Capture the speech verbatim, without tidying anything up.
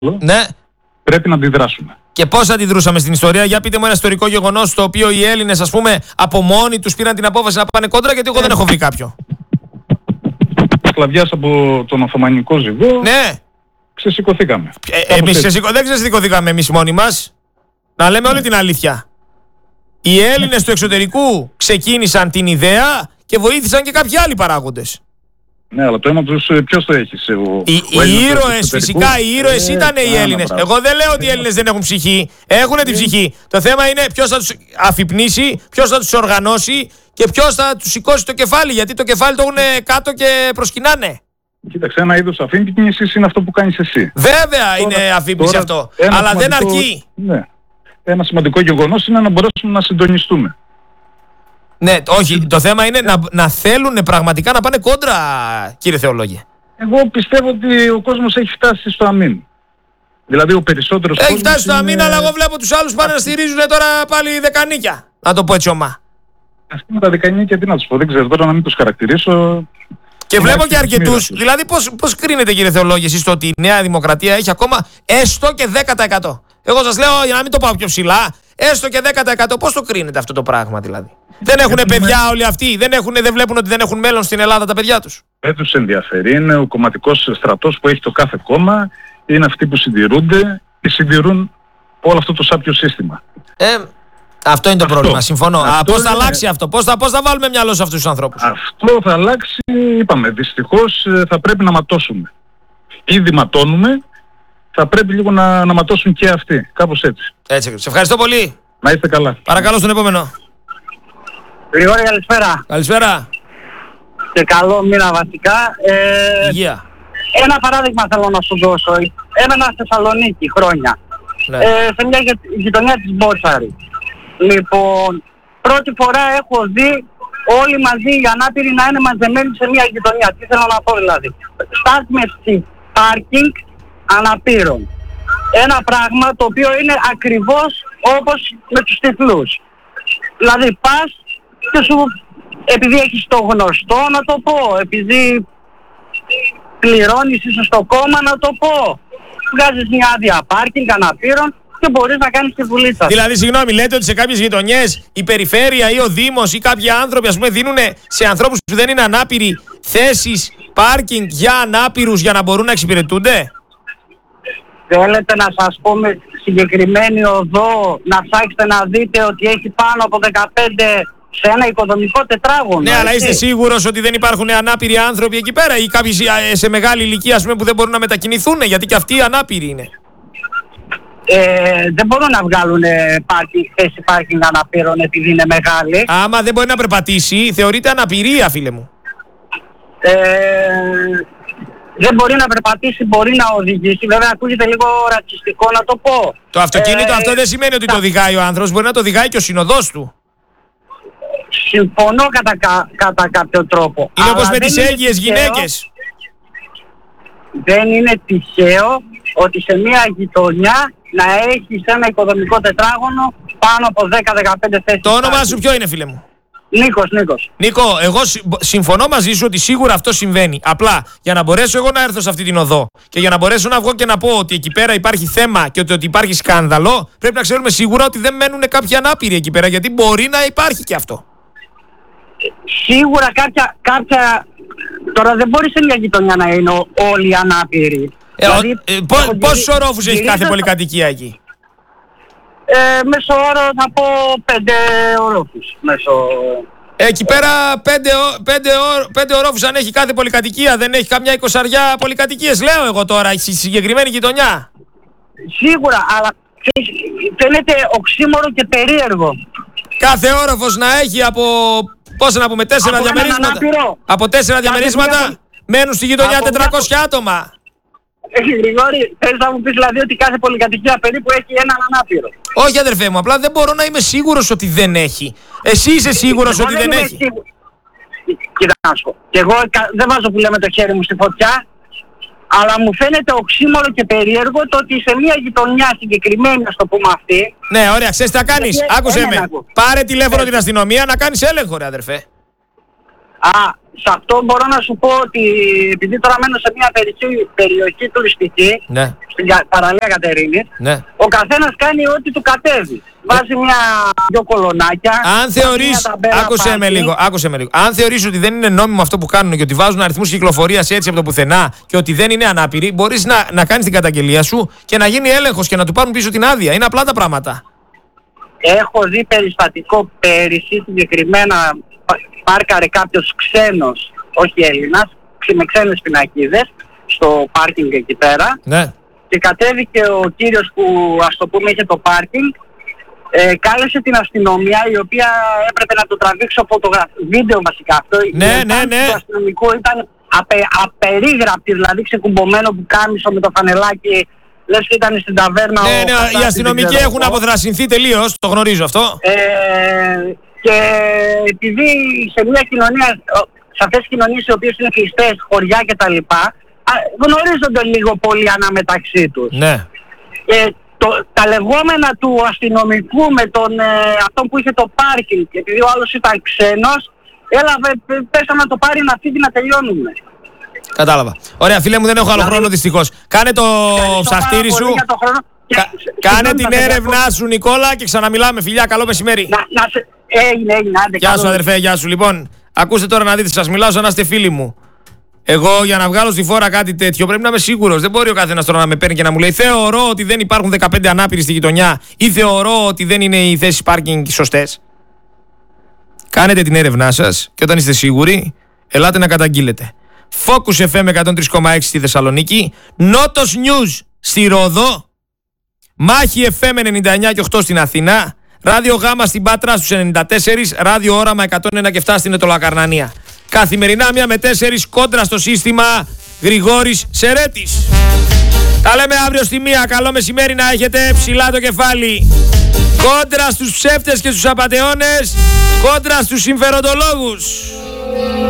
ναι. πρέπει να αντιδράσουμε. Και πώς αντιδρούσαμε στην ιστορία? Για πείτε μου ένα ιστορικό γεγονός στο οποίο οι Έλληνες, ας πούμε, από μόνοι τους πήραν την απόφαση να πάνε κόντρα, γιατί εγώ ε, δεν έχω βρει κάποιο. Σκλαβιάς από τον Οθωμανικό ζυγό. Ναι. Ξεσηκωθήκαμε. Ε, εμείς ξεσηκω... δεν ξεσηκωθήκαμε εμείς μόνοι μας. Να λέμε όλη την αλήθεια. Οι Έλληνες του εξωτερικού ξεκίνησαν την ιδέα και βοήθησαν και κάποιοι άλλοι παράγοντες. Ναι, αλλά το αίμα τους ποιος το έχει? Ο, οι ο οι ήρωες, φυσικά οι ήρωες ε, ήταν οι Έλληνες. Πράγμα. Εγώ δεν λέω ότι οι Έλληνες δεν έχουν ψυχή. Έχουν την ψυχή. Το θέμα είναι ποιος θα τους αφυπνίσει, ποιος θα τους οργανώσει και ποιος θα τους σηκώσει το κεφάλι. Γιατί το κεφάλι το έχουν κάτω και προσκυνάνε. Κοίταξε, ένα είδος αφύπνισης είναι αυτό που κάνεις εσύ. Βέβαια τώρα, είναι αφύπνιση αυτό. Αλλά δεν αρκεί. Ναι. Ένα σημαντικό γεγονός είναι να μπορέσουμε να συντονιστούμε. Ναι, όχι. Το θέμα είναι να, να θέλουν πραγματικά να πάνε κόντρα, κύριε Θεολόγε. Εγώ πιστεύω ότι ο κόσμος έχει φτάσει στο αμήν. Δηλαδή ο περισσότερος έχει κόσμος. Έχει φτάσει στο αμήν, είναι... αλλά εγώ βλέπω τους άλλους πάνε να στηρίζουν τώρα πάλι δεκανίκια. Να το πω έτσι ομά. Αυτοί με τα δεκανίκια τι να τους πω, δεν ξέρω τώρα να μην τους χαρακτηρίσω. Και βλέπω και αρκετούς. Δηλαδή πώς, πώς κρίνετε, κύριε Θεολόγε, εσείς το ότι η Νέα Δημοκρατία έχει ακόμα έστω και δέκα τοις εκατό. Εγώ σας λέω για να μην το πάω πιο ψηλά, έστω και δέκα τοις εκατό. Πώς το κρίνετε αυτό το πράγμα δηλαδή? Δεν έχουν παιδιά όλοι αυτοί, δεν, έχουν, δεν βλέπουν ότι δεν έχουν μέλλον στην Ελλάδα τα παιδιά τους. Δεν τους ενδιαφέρει, είναι ο κομματικός στρατός που έχει το κάθε κόμμα, είναι αυτοί που συντηρούνται και συντηρούν όλο αυτό το σάπιο σύστημα. Ε, αυτό είναι το αυτό, πρόβλημα, συμφωνώ. Αυτό πώς θα είναι... αλλάξει αυτό, πώς θα, πώς θα βάλουμε μυαλό σε αυτούς τους ανθρώπους? Αυτό θα αλλάξει, είπαμε, δυστυχώς θα πρέπει να ματώσουμε. Ήδη ματώνουμε, θα πρέπει λίγο να, να ματώσουν και αυτοί, κάπως έτσι. Έτσι, σε ευχαριστώ πολύ. Να είστε καλά. Παρακαλώ στον επόμενο. Γρηγόρη, καλησπέρα. Καλησπέρα. Και καλό μήνα βασικά. Ε, Υγεία. Ένα παράδειγμα θέλω να σου δώσω. Έμενα στη Θεσσαλονίκη χρόνια. Ναι. Ε, σε μια γειτονιά της Μπότσαρη. Λοιπόν, πρώτη φορά έχω δει όλοι μαζί οι ανάπηροι να είναι μαζεμένοι σε μια γειτονιά. Τι θέλω να πω δηλαδή? Στάθμες πάρκινγκ αναπήρων. Ένα πράγμα το οποίο είναι ακριβώς όπως με τους τυφλούς. Δηλαδή πας και σου, επειδή έχεις το γνωστό να το πω, επειδή πληρώνεις ίσως το κόμμα να το πω, βγάζεις μια άδεια πάρκινγκ αναπήρων και μπορείς να κάνεις τη δουλίτσα. Δηλαδή, συγγνώμη, λέτε ότι σε κάποιες γειτονιές η περιφέρεια ή ο Δήμος ή κάποιοι άνθρωποι, ας πούμε, δίνουν σε ανθρώπους που δεν είναι ανάπηροι θέσεις πάρκινγκ για ανάπηρους για να μπορούν να εξυπηρετούνται? Θέλετε να σας πούμε συγκεκριμένη οδό, να ψάξετε να δείτε ότι έχει πάνω από δεκαπέντε σε ένα οικοδομικό τετράγωνο? Ναι, έτσι. Αλλά είστε σίγουρος ότι δεν υπάρχουν ανάπηροι άνθρωποι εκεί πέρα ή κάποιοι σε μεγάλη ηλικία, ας πούμε, που δεν μπορούν να μετακινηθούν? Γιατί και αυτοί οι ανάπηροι είναι. Ε, δεν μπορούν να βγάλουν πάρκι, θέση πάρκινγκ αναπήρων επειδή είναι μεγάλη. Άμα δεν μπορεί να περπατήσει, θεωρείται αναπηρία, φίλε μου. Ε, δεν μπορεί να περπατήσει, μπορεί να οδηγήσει. Βέβαια ακούγεται λίγο ρατσιστικό να το πω. Το αυτοκίνητο ε, αυτό δεν σημαίνει ότι τα... το οδηγάει ο άνθρωπος, μπορεί να το οδηγάει και ο συνοδός του. Συμφωνώ κατά, κα, κατά κάποιο τρόπο. Είναι όπως με τις έγκυες γυναίκες. Δεν είναι τυχαίο ότι σε μια γειτονιά να έχεις ένα οικοδομικό τετράγωνο πάνω από δέκα με δεκαπέντε θέσεις. Το όνομά σου ποιο είναι, φίλε μου? Νίκος, Νίκος. Νίκο, εγώ συμφωνώ μαζί σου ότι σίγουρα αυτό συμβαίνει. Απλά για να μπορέσω εγώ να έρθω σε αυτή την οδό και για να μπορέσω να βγω και να πω ότι εκεί πέρα υπάρχει θέμα και ότι, ότι υπάρχει σκάνδαλο, πρέπει να ξέρουμε σίγουρα ότι δεν μένουν κάποιοι ανάπηροι εκεί πέρα, γιατί μπορεί να υπάρχει και αυτό. Σίγουρα κάποια, κάποια... Τώρα δεν μπορεί σε μια γειτονιά να είναι όλοι ανάπηροι. Ε, δηλαδή, ε, πό, πόσους ορόφους έχει κάθε πολυκατοικία εκεί? Ε, μέσω όρο θα πω πέντε ορόφους. Μέσω... Εκεί πέρα πέντε, πέντε, πέντε ορόφους αν έχει κάθε πολυκατοικία, δεν έχει καμιά εικοσαριά πολυκατοικίες, λέω εγώ τώρα, στη συγκεκριμένη γειτονιά. Σίγουρα, αλλά φαίνεται οξύμορο και περίεργο. Κάθε όροφος να έχει από, πώς να πούμε, τέσσερα από διαμερίσματα. Από τέσσερα κάθε διαμερίσματα μια... μένουν στη γειτονιά από τετρακόσια μια... άτομα. Γρηγόρη, θέλεις να μου πεις δηλαδή ότι κάθε πολυκατοικία περίπου έχει έναν ανάπηρο? Όχι αδερφέ μου, απλά δεν μπορώ να είμαι σίγουρος ότι δεν έχει. Εσύ είσαι σίγουρος εγώ ότι δεν, δεν έχει? Σίγουρο. Κοίτα να σου πω. Και εγώ δεν βάζω που λέμε το χέρι μου στη φωτιά, αλλά μου φαίνεται οξύμορο και περίεργο το ότι σε μια γειτονιά συγκεκριμένη, ας το πούμε αυτή... Ναι, ωραία, ξέρεις τι θα κάνεις? Άκουσε με. Πάρε τηλέφωνο την αστυνομία να κάνεις έλεγχο, ρε αδερφέ. Α, σε αυτό μπορώ να σου πω ότι επειδή τώρα μένω σε μια περιοχή, περιοχή τουριστική, Ναι. στην Κα- παραλία Κατερίνης, Ναι. ο καθένας κάνει ό,τι του κατέβει. Βάζει μια, δυο κολονάκια. Αν βάζει θεωρείς, μια ταμπέλα άκουσε με πάρκινγκ. λίγο, άκουσε με λίγο. Αν θεωρείς ότι δεν είναι νόμιμο αυτό που κάνουν και ότι βάζουν αριθμούς κυκλοφορίας έτσι από το πουθενά και ότι δεν είναι ανάπηροι, μπορείς να, να κάνεις την καταγγελία σου και να γίνει έλεγχος και να του πάρουν πίσω την άδεια. Είναι απλά τα πράγματα. Έχω δει περιστατικό πέρυσι, συγκεκριμένα πα- πάρκαρε κάποιος ξένος, όχι Έλληνας, ξε- με ξένες πινακίδες, στο πάρκινγκ εκεί πέρα. Ναι. Και κατέβηκε ο κύριος που, ας το πούμε, είχε το πάρκινγκ, ε, κάλεσε την αστυνομία, η οποία έπρεπε να το τραβήξω φωτογραφ... βίντεο βασικά αυτό. Ναι, Η ναι, εμφάνιση ναι. του αστυνομικού ήταν απε, απερίγραπτη, δηλαδή ξεκουμπωμένο που κάμισο με το φανελάκι, λες και ήταν στην ταβέρνα. Ναι, ο ναι, Χασάπης, οι αστυνομικοί δεν ξέρω έχουν εγώ. αποθρασινθεί τελείως, το γνωρίζω αυτό. Ε, και επειδή σε μια κοινωνία, σε αυτές τις κοινωνίες οι οποίες είναι κλειστές, χωριά κτλ, γνωρίζονται λίγο πολύ αναμεταξύ τους. Ναι. Και το, τα λεγόμενα του αστυνομικού με τον ε, αυτόν που είχε το πάρκινγκ, και επειδή ο άλλος ήταν ξένος, έλαβε, πέσαμε να το πάρει να φύγει να τελειώνουμε. Κατάλαβα. Ωραία, φίλε μου, δεν έχω άλλο Δηλαδή- χρόνο δυστυχώς. Κάνε το Ευχαριστώ ψαχτήρι πάρα πολύ σου. για το χρόνο. Και- Κα- συγγνώμη, Κάνε θα την σε έρευνά διακόψω. σου, Νικόλα, και ξαναμιλάμε. Φιλιά, καλό μεσημέρι. Να, να σε... Έγινε, έγινε, άντε. Γεια σου, καλό. αδερφέ, γεια σου. Λοιπόν, ακούστε τώρα να δείτε, σας μιλάω σαν να είστε φίλοι μου. Εγώ για να βγάλω στη φόρα κάτι τέτοιο πρέπει να είμαι σίγουρος. Δεν μπορεί ο καθένας τώρα να με παίρνει και να μου λέει θεωρώ ότι δεν υπάρχουν δεκαπέντε ανάπηροι στη γειτονιά ή θεωρώ ότι δεν είναι οι θέσεις πάρκινγκ σωστές. Κάνετε την έρευνά σας και όταν είστε σίγουροι, ελάτε να καταγγείλετε. Focus εφ εμ εκατόν τρία κόμμα έξι στη Θεσσαλονίκη, Νότος News στη Ρόδο, Μάχη εφ εμ ενενήντα εννιά και οκτώ στην Αθήνα, Ράδιο Γάμα στην Πάτρα στους ενενήντα τέσσερα, Ράδιο Όραμα εκατόν ένα και επτά στην Ετωλακαρνανία. Καθημερινά μία με τέσσερις κόντρα στο σύστημα Γρηγόρης Σερέτης. Τα λέμε αύριο στη μία. Καλό μεσημέρι να έχετε, ψηλά το κεφάλι. Κόντρα στους ψεύτες και στους απατεώνες, κόντρα στους συμφεροντολόγους.